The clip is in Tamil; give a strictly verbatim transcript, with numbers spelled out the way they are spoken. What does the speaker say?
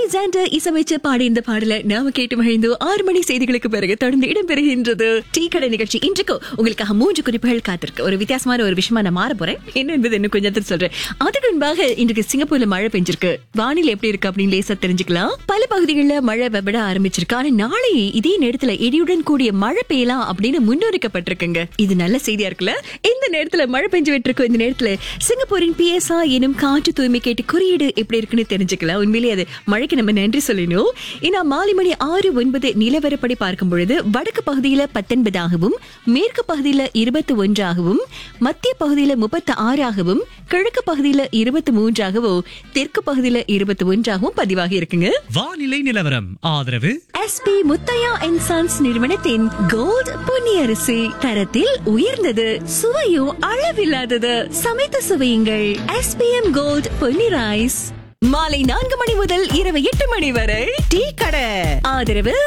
அலெக்சாண்டர் இசையமைச்சு பாடி இந்த பாடல நாம கேட்டு மகிழ்ந்து ஆறு மணி செய்திகளுக்கு பிறகு தொடர்ந்து இடம்பெறுகின்றது டீ கடை நிகழ்ச்சி. இன்றைக்கு உங்களுக்காக மூன்று குறிப்புகள் காத்திருக்கு. ஒரு வித்தியாசமான ஒரு விஷயமா நான் மாற போறேன். என்ன என்பது இன்னும் கொஞ்சம் நேரத்துல சொல்றேன். அதுக்கு முன்பாக இன்றைக்கு சிங்கப்பூர்ல மழை பெஞ்சிருக்கு. வானிலை எப்படி இருக்கு அப்படின்னு லேசா தெரிஞ்சுக்கலாம். பல பகுதிகளில் மழை வெபட ஆரம்பிச்சிருக்கு. ஆனா நாளை இதே நேரத்துல இடியுடன் கூடிய மழை பெய்யலாம் அப்படின்னு முன்னோரிக்கப்பட்டிருக்குங்க. இது நல்ல செய்தியா இருக்குல்ல. இந்த நேரத்துல மழை பெஞ்சு விட்டுருக்கு. இந்த நேரத்துல சிங்கப்பூரின் பி எஸ் ஆ எனும் காற்று தூய்மை கேட்டு குறியீடு எப்படி இருக்குன்னு தெரிஞ்சுக்கலாம். உண்மையிலேயே அது மழைக்கு நம்ம நன்றி சொல்லணும். ஏன்னா மாலை மணி ஆறு ஒன்பது நிலவரப்படி பார்க்கும் பொழுது வடக்கு பகுதியில பத்தொன்பதாகவும் மேற்கு பகுதியில இருபத்தி ஒன்றாகவும் மத்திய பகுதியில முப்பத்தி ஆறாகவும் கிழக்கு பகுதியில இருபத்தி மூன்றாகவும் தெற்கு பகுதியில இருபத்தி ஒன்றாகவும் பதிவாகி இருக்குங்க. வானிலை நிலவரம் ஆதரவு S B Muthiah and sons நிறுவனத்தின் கோல்ட் பொன்னியரிசி. தரத்தில் உயர்ந்தது, சுவையும் அளவில்லாதது. சமைத்து சுவையுங்கள். S B M gold Ponni rice. மாலை நான்கு மணி முதல் இரவு எட்டு மணி வரை டீ கடை. ஆதரவு